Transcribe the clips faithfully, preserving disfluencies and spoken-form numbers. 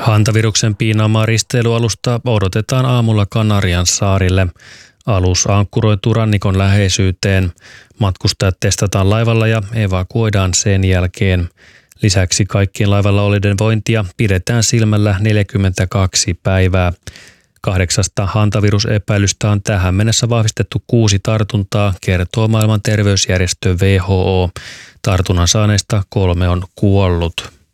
Hantaviruksen piinaamaa risteilyalusta odotetaan aamulla Kanarian saarille. Alus ankkuroituu rannikon läheisyyteen. Matkustajat testataan laivalla ja evakuoidaan sen jälkeen. Lisäksi kaikkien laivalla olleiden vointia pidetään silmällä neljäkymmentäkaksi päivää. Kahdeksasta hantavirusepäilystä on tähän mennessä vahvistettu kuusi tartuntaa, kertoo maailman terveysjärjestö W H O. Tartunnan saaneista kolme on kuollut.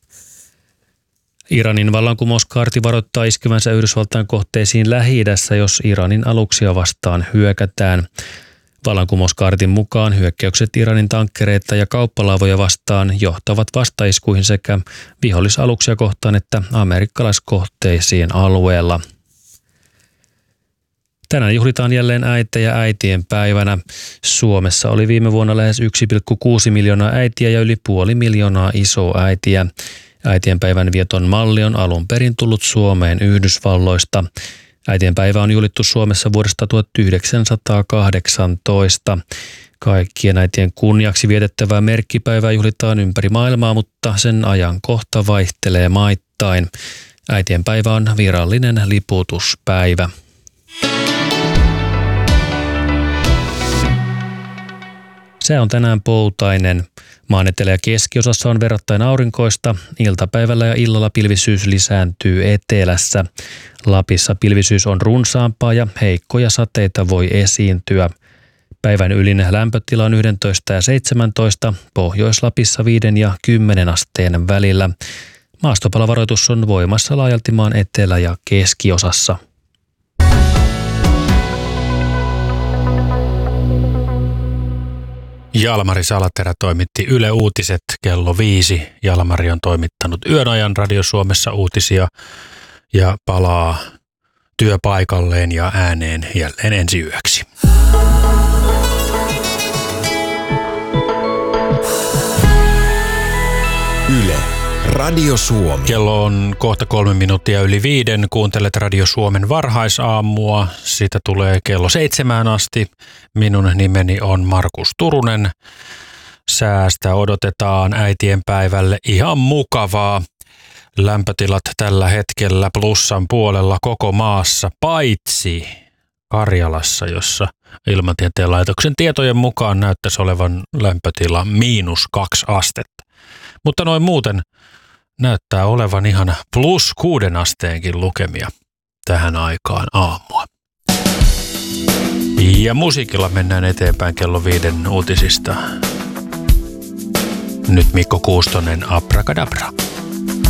Iranin vallankumouskaarti varoittaa iskevänsä Yhdysvaltain kohteisiin Lähi-idässä, jos Iranin aluksia vastaan hyökätään. Vallankumouskaartin mukaan hyökkäykset Iranin tankkereita ja kauppalaivoja vastaan johtavat vastaiskuihin sekä vihollisaluksia kohtaan että amerikkalaiskohteisiin alueella. Tänään juhlitaan jälleen äitejä äitien päivänä. Suomessa oli viime vuonna lähes yksi pilkku kuusi miljoonaa äitiä ja yli puoli miljoonaa isoäitiä. Äitienpäivän vieton malli on alun perin tullut Suomeen Yhdysvalloista. Äitienpäivä on juhlittu Suomessa vuodesta tuhatyhdeksänsataakahdeksantoista. Kaikkien äitien kunniaksi vietettävää merkkipäivää juhlitaan ympäri maailmaa, mutta sen ajankohta vaihtelee maittain. Äitienpäivä on virallinen liputuspäivä. Se on tänään poutainen. Maan etelä- ja keskiosassa on verrattain aurinkoista. Iltapäivällä ja illalla pilvisyys lisääntyy etelässä. Lapissa pilvisyys on runsaampaa ja heikkoja sateita voi esiintyä. Päivän ylin lämpötila on yksitoista ja seitsemäntoista, Pohjois-Lapissa viiden ja kymmenen asteen välillä. Maastopalavaroitus on voimassa laajalti maan etelä- ja keskiosassa. Jalmari Salaterä toimitti Yle Uutiset kello viisi. Jalmari on toimittanut yön ajan Radio Suomessa uutisia ja palaa työpaikalleen ja ääneen jälleen ensi yöksi. Yle, Radio Suomi. Kello on kohta kolme minuuttia yli viiden. Kuuntelet Radio Suomen varhaisaamua. Siitä tulee kello seitsemään asti. Minun nimeni on Markus Turunen. Säästä odotetaan äitienpäivälle ihan mukavaa. Lämpötilat tällä hetkellä plussan puolella koko maassa, paitsi Karjalassa, jossa Ilmatieteen laitoksen tietojen mukaan näyttäisi olevan lämpötila miinus kaksi astetta. Mutta noin muuten näyttää olevan ihan plus kuuden asteenkin lukemia tähän aikaan aamua. Ja musiikilla mennään eteenpäin kello viiden uutisista. Nyt Mikko Kuustonen, Abrakadabra.